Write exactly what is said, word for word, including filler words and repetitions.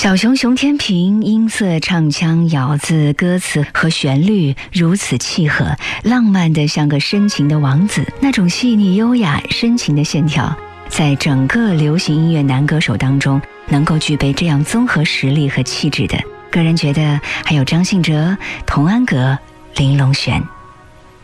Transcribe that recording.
小熊熊天平音色、唱腔、咬字、歌词和旋律如此契合，浪漫的像个深情的王子，那种细腻优雅深情的线条，在整个流行音乐男歌手当中能够具备这样综合实力和气质的，个人觉得还有张信哲、童安格、林隆璇。